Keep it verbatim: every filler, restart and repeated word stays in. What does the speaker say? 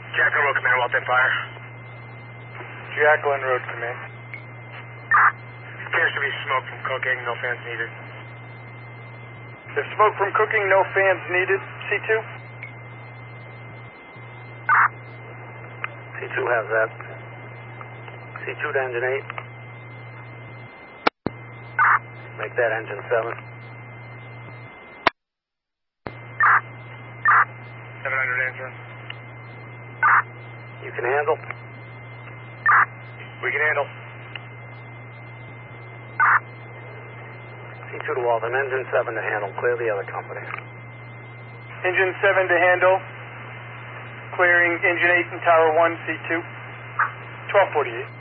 Jacqueline Road Command, Walton Fire. Jacqueline Road Command. Appears to be smoke from cooking, no fans needed. There's smoke from cooking, no fans needed. C two? C two has that. C two to engine eight. Make that engine seven. seven hundred answer. You can handle? We can handle. C two to Walton, engine seven to handle. Clear the other company. Engine seven to handle. Clearing engine eight and tower one, C two. twelve forty-eight.